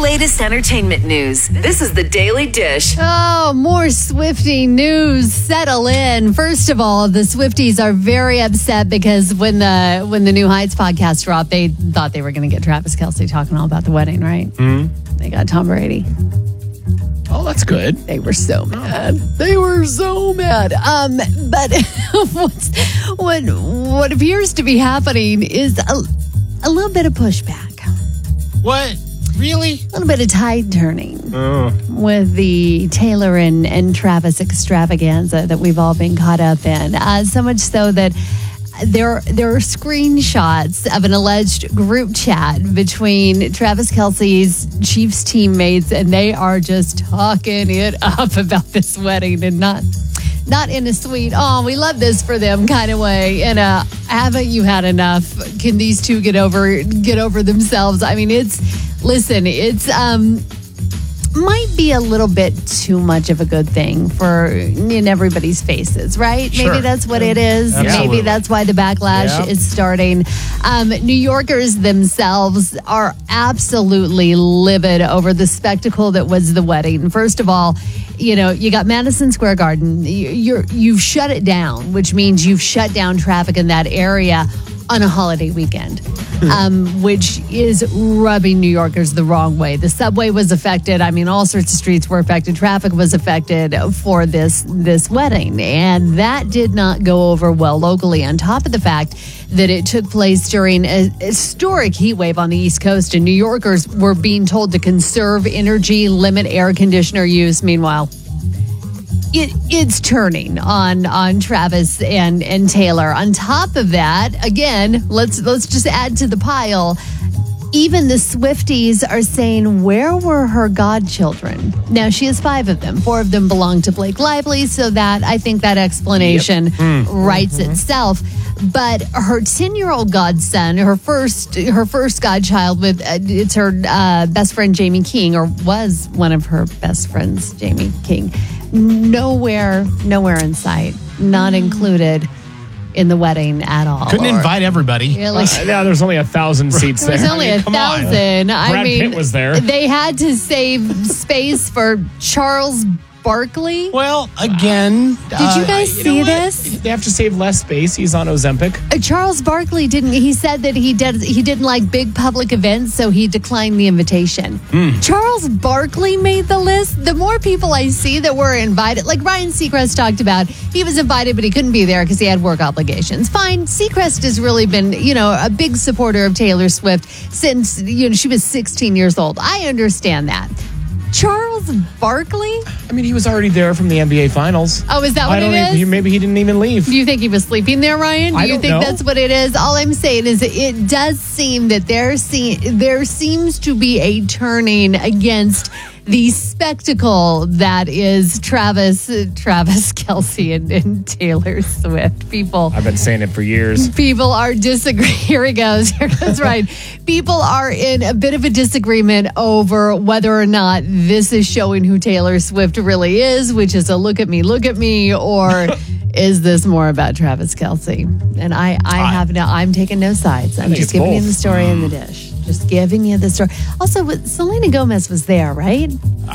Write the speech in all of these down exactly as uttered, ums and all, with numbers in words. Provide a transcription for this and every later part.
latest entertainment news. This is the Daily Dish. Oh, more Swiftie news. Settle in. First of all, the Swifties are very upset because when the when the New Heights podcast dropped, they thought they were going to get Travis Kelce talking all about the wedding, right? Mm-hmm. They got Tom Brady. Oh, that's good. They were so mad. They were so mad. Um, but what's, what what appears to be happening is a, a little bit of pushback. What? Really? A little bit of tide turning Oh. with the Taylor and, and Travis extravaganza that we've all been caught up in. Uh, so much so that there, there are screenshots of an alleged group chat between Travis Kelce's Chiefs teammates, and they are just talking it up about this wedding and not... Not in a sweet, oh, we love this for them kind of way. In a, haven't you had enough? Can these two get over get over themselves? I mean, it's, listen, it's um might be a little bit too much of a good thing for in everybody's faces, right? Sure. Maybe that's what it is. Absolutely. Maybe that's why the backlash Yeah. is starting. Um, New Yorkers themselves are absolutely livid over the spectacle that was the wedding. First of all, you know, you got Madison Square Garden. You're, you've shut it down, which means you've shut down traffic in that area on a holiday weekend, um, which is rubbing New Yorkers the wrong way. The subway was affected. I mean, all sorts of streets were affected. Traffic was affected for this this wedding, and that did not go over well locally. On top of the fact that it took place during a historic heat wave on the East Coast, and New Yorkers were being told to conserve energy, limit air conditioner use. Meanwhile, It, it's turning on on Travis and, and Taylor. On top of that, again, let's let's just add to the pile. Even the Swifties are saying, where were her godchildren? Now, she has five of them. Four of them belong to Blake Lively, so that I think that explanation Yep. Mm. writes Mm-hmm. itself. But her ten-year-old godson, her first her first godchild, with uh, it's her uh, best friend Jamie King, or was one of her best friends, Jamie King. Nowhere, nowhere in sight. Not included in the wedding at all. Couldn't Or- invite everybody. You're like- Uh, yeah, there's only a thousand seats There there. was only I mean, a come on. thousand. I Brad mean, Pitt was there. They had to save space for Charles Barkley. Well, again. Did you guys see this? They have to save less space. He's on Ozempic. Uh, Charles Barkley didn't. He said that he did. He didn't like big public events, so he declined the invitation. Charles Barkley made the list. The more people I see that were invited, like Ryan Seacrest talked about, he was invited, but he couldn't be there because he had work obligations. Fine, Seacrest has really been, you know, a big supporter of Taylor Swift since you know she was sixteen years old. I understand that. Charles Barkley? I mean, he was already there from the N B A Finals. Oh, is that what I don't it even, is? he- Maybe he didn't even leave. Do you think he was sleeping there, Ryan? Do I you don't think know. that's what it is? All I'm saying is that it does seem that there, se- there seems to be a turning against the spectacle that is Travis Travis Kelce and, and Taylor Swift. People I've been saying it for years. People are disagreeing. Here he goes. Here goes right. People are in a bit of a disagreement over whether or not this is showing who Taylor Swift really is, which is a look at me, look at me, or is this more about Travis Kelce? And I, I have no, I'm taking no sides. I'm think just it's giving you both. the story in the dish. Just giving you the story. Also, with- Selena Gomez was there, right?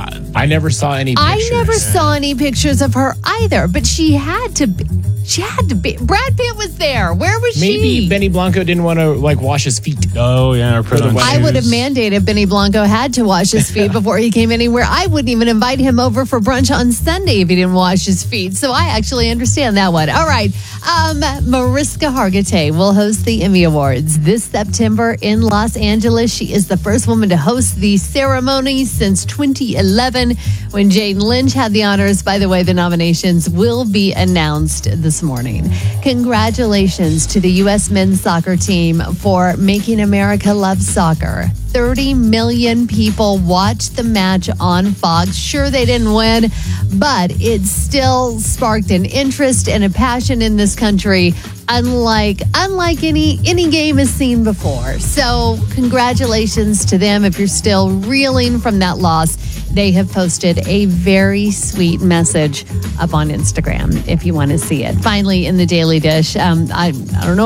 I never saw any I pictures. never saw any pictures of her either, but she had to be. She had to be. Brad Pitt was there. Where was Maybe she? Benny Blanco didn't want to like wash his feet. Oh, yeah. Or put on I would have shoes. mandated Benny Blanco had to wash his feet before he came anywhere. I wouldn't even invite him over for brunch on Sunday if he didn't wash his feet. So I actually understand that one. All right. Um, Mariska Hargitay will host the Emmy Awards this September in Los Angeles. She is the first woman to host the ceremony since twenty eleven when Jane Lynch had the honors. By the way, the nominations will be announced this morning. Congratulations to the U S men's soccer team for making America love soccer. thirty million people watched the match on Fox. Sure, they didn't win, but it still sparked an interest and a passion in this country unlike unlike any any game has seen before. So congratulations to them. If you're still reeling from that loss, they have posted a very sweet message up on Instagram if you want to see it. Finally, in the Daily Dish, um, I, I don't know